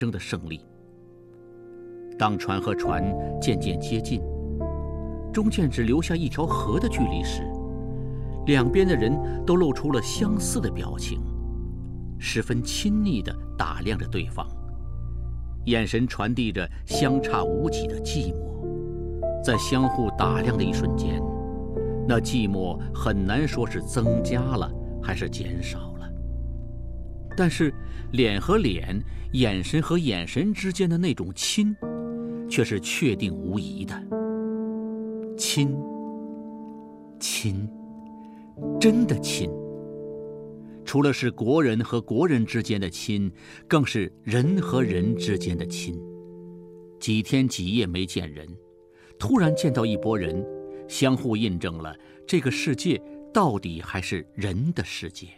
争的胜利。当船和船渐渐接近，中间只留下一条河的距离时，两边的人都露出了相似的表情，十分亲昵地打量着对方，眼神传递着相差无几的寂寞。在相互打量的一瞬间，那寂寞很难说是增加了还是减少了，但是脸和脸、眼神和眼神之间的那种亲，却是确定无疑的。亲，亲，真的亲。除了是国人和国人之间的亲，更是人和人之间的亲。几天几夜没见人，突然见到一拨人，相互印证了这个世界到底还是人的世界。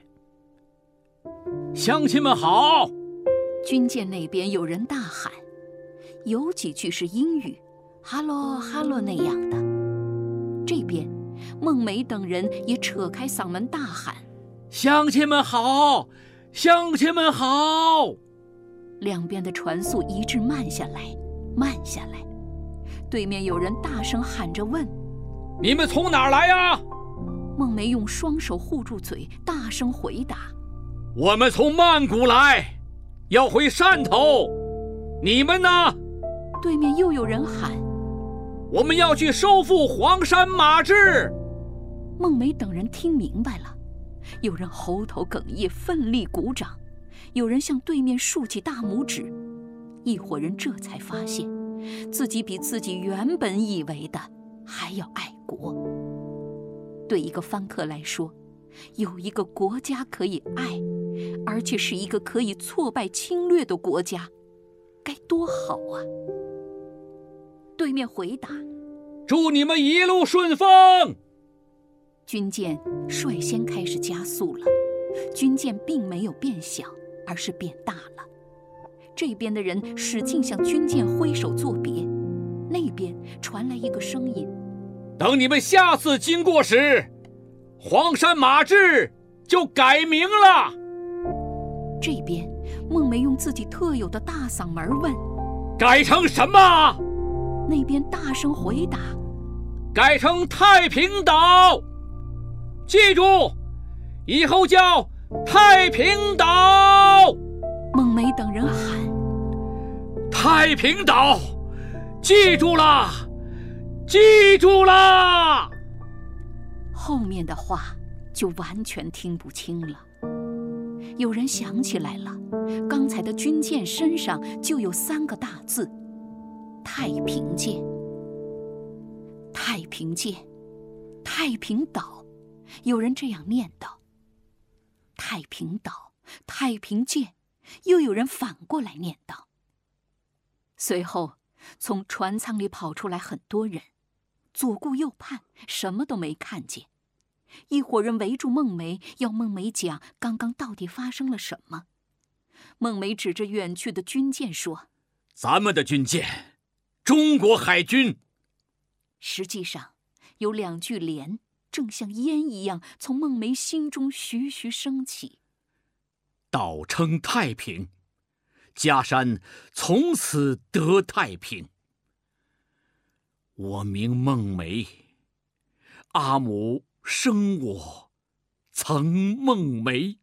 乡亲们好！ 军舰那边有人大喊，有几句是英语，哈喽哈喽那样的。这边，孟梅等人也扯开嗓门大喊： 乡亲们好！乡亲们好！ 两边的船速一致慢下来，慢下来。对面有人大声喊着问： 你们从哪儿来呀？ 孟梅用双手护住嘴，大声回答： 我们从曼谷来，要回汕头。你们呢？ 对面又有人喊： 我们要去收复黄山马治。 孟梅等人听明白了，有人喉头哽咽，奋力鼓掌，有人向对面竖起大拇指。一伙人这才发现，自己比自己原本以为的还要爱国。对一个番客来说，有一个国家可以爱，而且是一个可以挫败侵略的国家，该多好啊！对面回答： 祝你们一路顺风。 军舰率先开始加速了，军舰并没有变小，而是变大了。这边的人使劲向军舰挥手作别，那边传来一个声音： 等你们下次经过时，黄山马治就改名了。 这边孟梅用自己特有的大嗓门问： 改成什么？ 那边大声回答： 改成太平岛。记住，以后叫太平岛。 孟梅等人喊： 太平岛，记住了，记住了。 后面的话就完全听不清了。有人想起来了，刚才的军舰身上就有3个大字：太平舰。太平舰，太平岛。有人这样念叨：太平岛，太平舰。又有人反过来念叨。随后从船舱里跑出来很多人，左顾右盼，什么都没看见。一伙人围住孟梅，要孟梅讲刚刚到底发生了什么。孟梅指着远去的军舰说： 咱们的军舰，中国海军。 实际上有2句联正像烟一样从孟梅心中徐徐升起： 岛称太平，家山从此得太平。我名孟梅，阿母生我曾梦梅。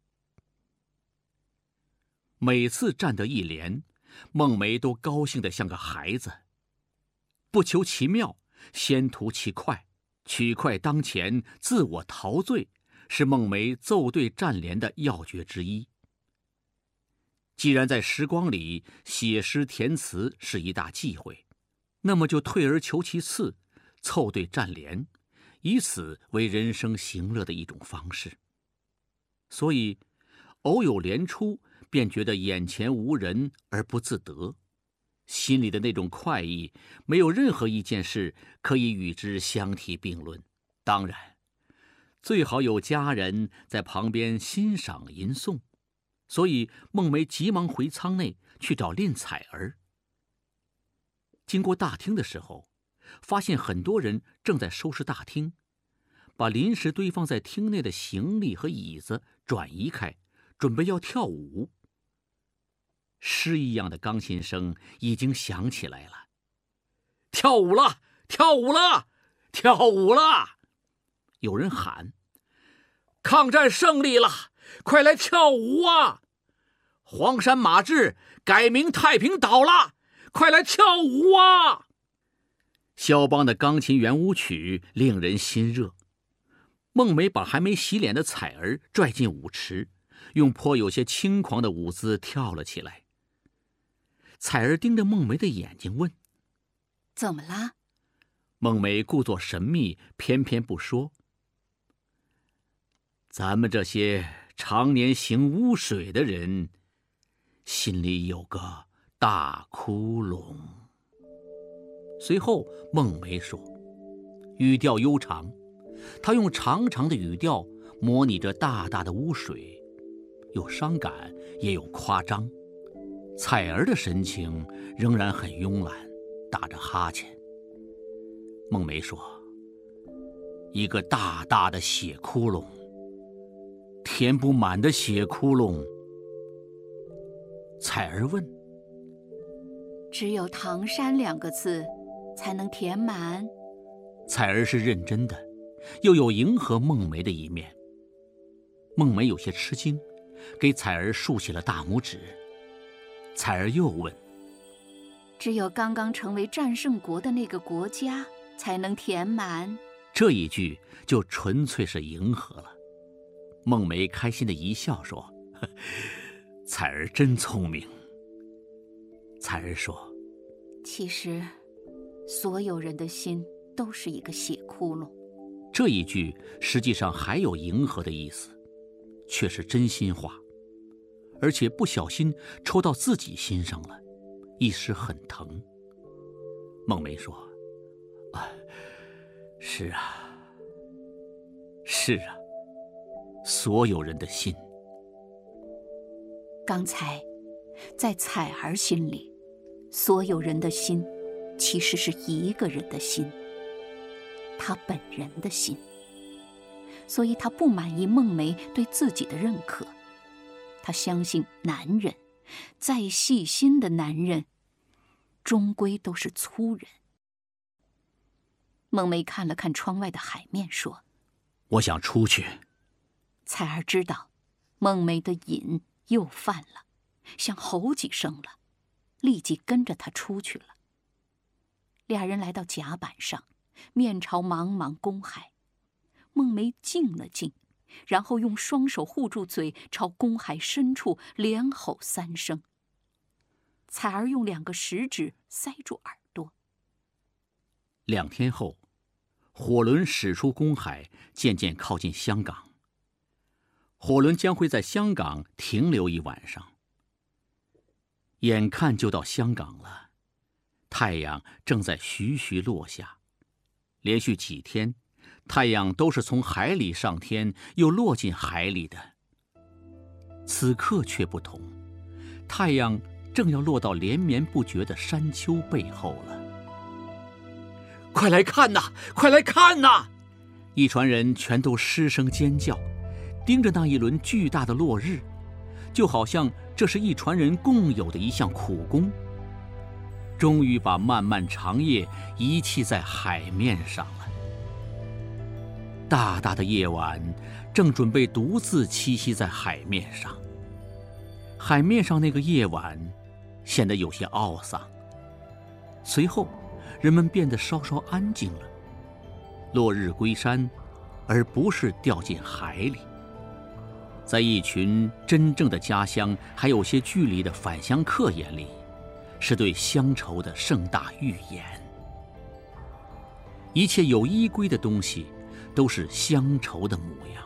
每次站得一连，孟梅都高兴得像个孩子。不求其妙，先图其快，取快当前，自我陶醉，是孟梅奏对战联的要诀之一。既然在时光里写诗填词是一大忌讳，那么就退而求其次，凑对战联，以此为人生行乐的一种方式。所以偶有联出，便觉得眼前无人而不自得，心里的那种快意，没有任何一件事可以与之相提并论。当然，最好有家人在旁边欣赏吟诵。所以孟梅急忙回舱内去找令彩儿。经过大厅的时候，发现很多人正在收拾大厅，把临时堆放在厅内的行李和椅子转移开，准备要跳舞。 诗一样的钢琴声已经响起来了。跳舞了，跳舞了，跳舞了！有人喊：抗战胜利了，快来跳舞啊！黄山马治改名太平岛了，快来跳舞啊！肖邦的钢琴圆舞曲令人心热。孟梅把还没洗脸的彩儿拽进舞池，用颇有些轻狂的舞姿跳了起来。彩儿盯着孟梅的眼睛问： 怎么啦？ 孟梅故作神秘，偏偏不说。咱们这些常年行污水的人，心里有个大窟窿。随后孟梅说，语调悠长，她用长长的语调模拟着大大的污水，有伤感也有夸张。彩儿的神情仍然很慵懒，打着哈欠。孟梅说，一个大大的血窟窿，填不满的血窟窿。彩儿问， 只有唐山2个字才能填满？ 彩儿是认真的，又有迎合孟梅的一面。孟梅有些吃惊，给彩儿竖起了大拇指。彩儿又问， 只有刚刚成为战胜国的那个国家才能填满？ 这一句就纯粹是迎合了。孟梅开心的一笑说，彩儿真聪明。彩儿说， 其实所有人的心都是一个血窟窿。 这一句实际上还有迎合的意思，却是真心话，而且不小心抽到自己心上了，一时很疼。孟梅说，是啊，是啊，所有人的心。 刚才在彩儿心里，所有人的心其实是一个人的心，他本人的心。所以他不满意孟梅对自己的认可，他相信男人，再细心的男人终归都是粗人。孟梅看了看窗外的海面，说， 我想出去。 彩儿知道孟梅的瘾又犯了，想吼几声了，立即跟着他出去了。俩人来到甲板上，面朝茫茫公海。孟梅静了静，然后用双手护住嘴，朝公海深处连吼3声。彩儿用2个食指塞住耳朵。 2天后，火轮驶出公海，渐渐靠近香港。火轮将会在香港停留1晚上。眼看就到香港了，太阳正在徐徐落下。连续几天，太阳都是从海里上天，又落进海里的。此刻却不同，太阳正要落到连绵不绝的山丘背后了。快来看呐！快来看呐！一船人全都失声尖叫，盯着那一轮巨大的落日，就好像这是一船人共有的一项苦工，终于把漫漫长夜遗弃在海面上了。大大的夜晚正准备独自栖息在海面上，海面上那个夜晚显得有些懊丧。随后人们变得稍稍安静了，落日归山，而不是掉进海里。在一群真正的家乡还有些距离的返乡客眼里，是对乡愁的盛大预言。一切有依归的东西都是乡愁的模样。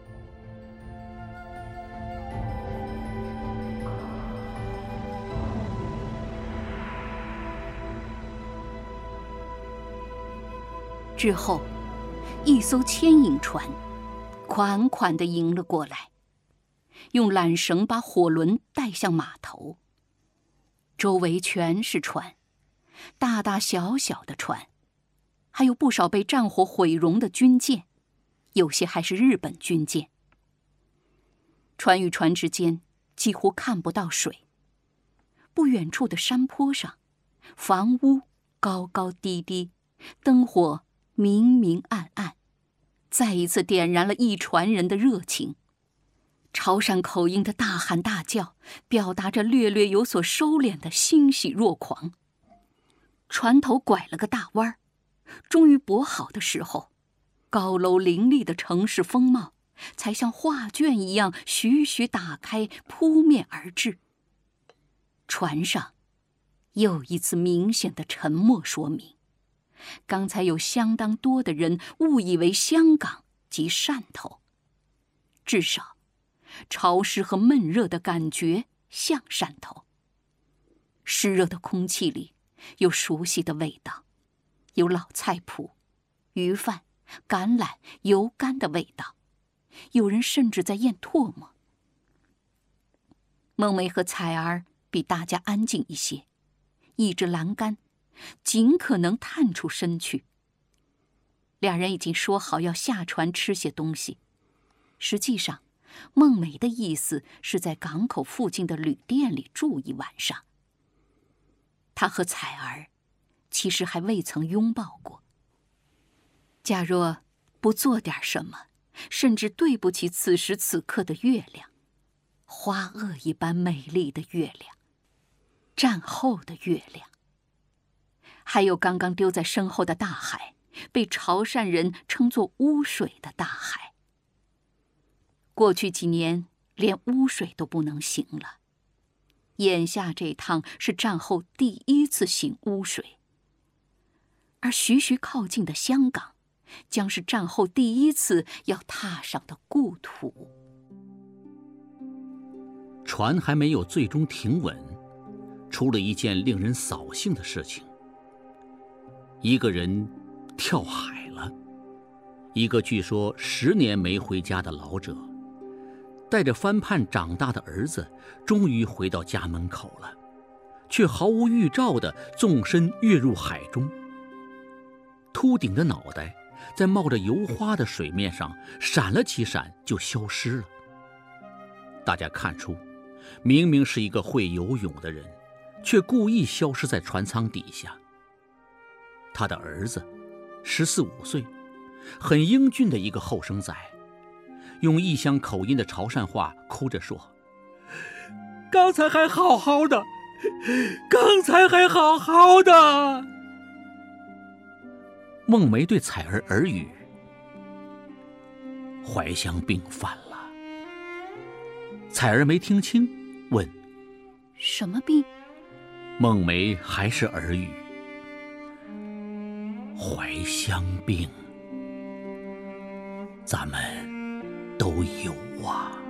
之后，一艘牵引船款款地迎了过来，用缆绳把火轮带向码头。周围全是船，大大小小的船，还有不少被战火毁容的军舰，有些还是日本军舰。船与船之间几乎看不到水， 不远处的山坡上，房屋高高低低，灯火明明暗暗，再一次点燃了一船人的热情。潮汕口音的大喊大叫，表达着略略有所收敛的欣喜若狂。船头拐了个大弯，终于泊好的时候，高楼林立的城市风貌才像画卷一样徐徐打开，扑面而至。船上又一次明显的沉默说明，刚才有相当多的人误以为香港及汕头，至少潮湿和闷热的感觉像汕头。湿热的空气里有熟悉的味道，有老菜谱、鱼饭、橄榄、油干的味道，有人甚至在咽唾沫。孟梅和彩儿比大家安静一些，一支栏杆，尽可能探出身去。两人已经说好要下船吃些东西，实际上孟梅的意思是在港口附近的旅店里住一晚上。她和彩儿其实还未曾拥抱过。假若不做点什么，甚至对不起此时此刻的月亮，花萼一般美丽的月亮，战后的月亮，还有刚刚丢在身后的大海，被潮汕人称作污水的大海。过去几年连污水都不能行了，眼下这趟是战后第一次行污水，而徐徐靠近的香港将是战后第一次要踏上的故土。 船还没有最终停稳，出了一件令人扫兴的事情。一个人跳海了，一个据说10年没回家的老者，带着翻盼长大的儿子，终于回到家门口了，却毫无预兆地纵身跃入海中。秃顶的脑袋在冒着油花的水面上闪了几闪就消失了。大家看出，明明是一个会游泳的人，却故意消失在船舱底下。他的儿子14、15岁，很英俊的一个后生仔，用异乡口音的潮汕话哭着说：“刚才还好好的，刚才还好好的。”孟梅对彩儿耳语：“怀乡病犯了。”彩儿没听清，问：“ 什么病？” 孟梅还是耳语：“怀乡病，咱们都有啊。”